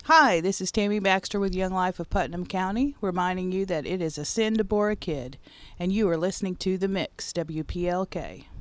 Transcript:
Hi, this is Tammy Baxter with Young Life of Putnam County, reminding you that it is a sin to bore a kid, and you are listening to The Mix, WPLK.